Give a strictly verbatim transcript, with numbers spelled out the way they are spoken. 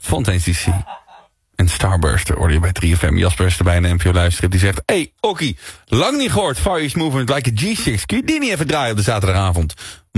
Fontaine's D C. En Starburst hoorde je bij drie F M. Jasper is erbij in de N P O luisteren. Die zegt, hey, Okkie, lang niet gehoord. Far East Movement like a G six. Kun je die niet even draaien op de zaterdagavond?